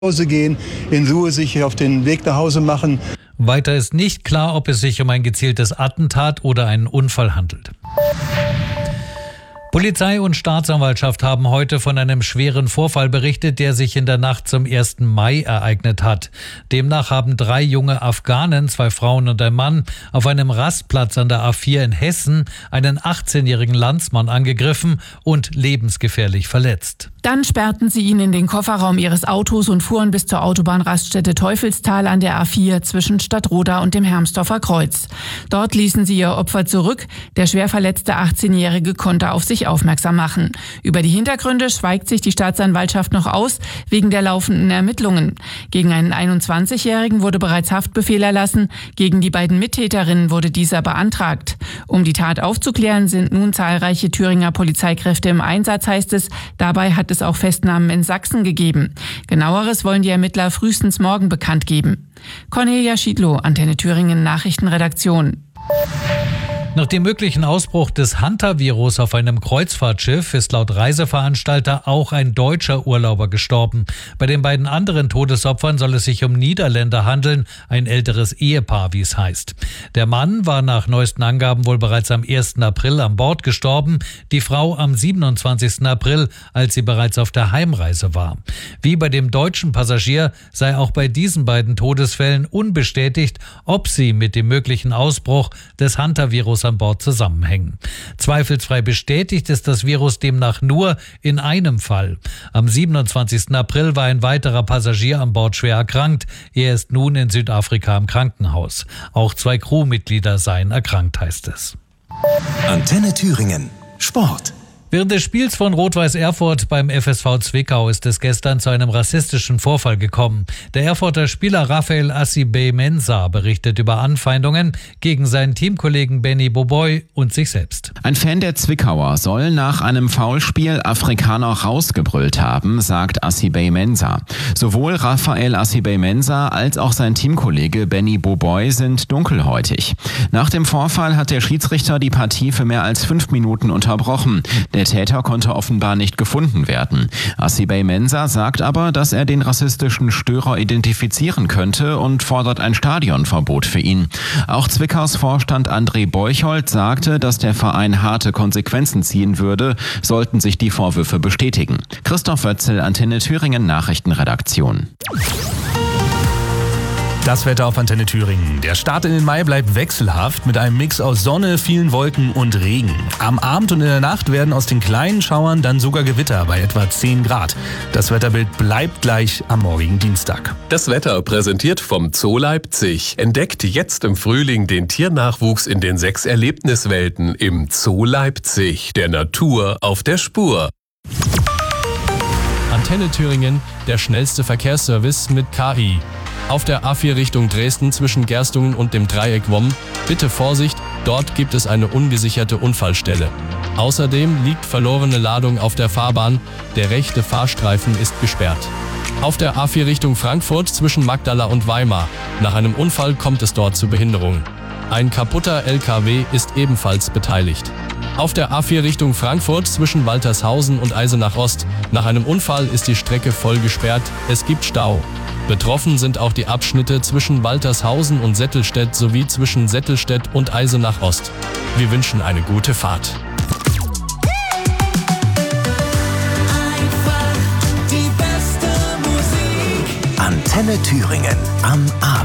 Hause gehen, in Ruhe sich auf den Weg nach Hause machen. Weiter ist nicht klar, ob es sich um ein gezieltes Attentat oder einen Unfall handelt. Polizei und Staatsanwaltschaft haben heute von einem schweren Vorfall berichtet, der sich in der Nacht zum 1. Mai ereignet hat. Demnach haben 3 junge Afghanen, 2 Frauen und ein Mann, auf einem Rastplatz an der A4 in Hessen einen 18-jährigen Landsmann angegriffen und lebensgefährlich verletzt. Dann sperrten sie ihn in den Kofferraum ihres Autos und fuhren bis zur Autobahnraststätte Teufelstal an der A4 zwischen Stadtroda und dem Hermsdorfer Kreuz. Dort ließen sie ihr Opfer zurück. Der schwer verletzte 18-Jährige konnte auf sich aufmerksam machen. Über die Hintergründe schweigt sich die Staatsanwaltschaft noch aus, wegen der laufenden Ermittlungen. Gegen einen 21-Jährigen wurde bereits Haftbefehl erlassen. Gegen die beiden Mittäterinnen wurde dieser beantragt. Um die Tat aufzuklären, sind nun zahlreiche Thüringer Polizeikräfte im Einsatz, heißt es. Dabei hat es auch Festnahmen in Sachsen gegeben. Genaueres wollen die Ermittler frühestens morgen bekannt geben. Cornelia Schiedlow, Antenne Thüringen Nachrichtenredaktion. Nach dem möglichen Ausbruch des Hantavirus auf einem Kreuzfahrtschiff ist laut Reiseveranstalter auch ein deutscher Urlauber gestorben. Bei den beiden anderen Todesopfern soll es sich um Niederländer handeln, ein älteres Ehepaar, wie es heißt. Der Mann war nach neuesten Angaben wohl bereits am 1. April an Bord gestorben, die Frau am 27. April, als sie bereits auf der Heimreise war. Wie bei dem deutschen Passagier sei auch bei diesen beiden Todesfällen unbestätigt, ob sie mit dem möglichen Ausbruch des Hantavirus an Bord zusammenhängen. Zweifelsfrei bestätigt ist das Virus demnach nur in einem Fall. Am 27. April war ein weiterer Passagier an Bord schwer erkrankt. Er ist nun in Südafrika im Krankenhaus. Auch 2 Crewmitglieder seien erkrankt, heißt es. Antenne Thüringen. Sport. Während des Spiels von Rot-Weiß Erfurt beim FSV Zwickau ist es gestern zu einem rassistischen Vorfall gekommen. Der Erfurter Spieler Raphael Assibey-Mensah berichtet über Anfeindungen gegen seinen Teamkollegen Benny Boboy und sich selbst. Ein Fan der Zwickauer soll nach einem Foulspiel Afrikaner rausgebrüllt haben, sagt Assibey-Mensah. Sowohl Raphael Assibey-Mensah als auch sein Teamkollege Benny Boboy sind dunkelhäutig. Nach dem Vorfall hat der Schiedsrichter die Partie für mehr als 5 Minuten unterbrochen. Der Täter konnte offenbar nicht gefunden werden. Assibey-Mensah sagt aber, dass er den rassistischen Störer identifizieren könnte und fordert ein Stadionverbot für ihn. Auch Zwickaus Vorstand André Beuchold sagte, dass der Verein harte Konsequenzen ziehen würde, sollten sich die Vorwürfe bestätigen. Christoph Wötzel, Antenne Thüringen Nachrichtenredaktion. Das Wetter auf Antenne Thüringen. Der Start in den Mai bleibt wechselhaft mit einem Mix aus Sonne, vielen Wolken und Regen. Am Abend und in der Nacht werden aus den kleinen Schauern dann sogar Gewitter bei etwa 10 Grad. Das Wetterbild bleibt gleich am morgigen Dienstag. Das Wetter präsentiert vom Zoo Leipzig. Entdeckt jetzt im Frühling den Tiernachwuchs in den 6 Erlebniswelten im Zoo Leipzig. Der Natur auf der Spur. Antenne Thüringen, der schnellste Verkehrsservice mit KI. Auf der A4 Richtung Dresden zwischen Gerstungen und dem Dreieck Womm. Bitte Vorsicht, dort gibt es eine ungesicherte Unfallstelle. Außerdem liegt verlorene Ladung auf der Fahrbahn. Der rechte Fahrstreifen ist gesperrt. Auf der A4 Richtung Frankfurt zwischen Magdala und Weimar. Nach einem Unfall kommt es dort zu Behinderungen. Ein kaputter LKW ist ebenfalls beteiligt. Auf der A4 Richtung Frankfurt zwischen Waltershausen und Eisenach Ost. Nach einem Unfall ist die Strecke voll gesperrt. Es gibt Stau. Betroffen sind auch die Abschnitte zwischen Waltershausen und Settelstedt sowie zwischen Settelstedt und Eisenach Ost. Wir wünschen eine gute Fahrt. Antenne Thüringen am Abend.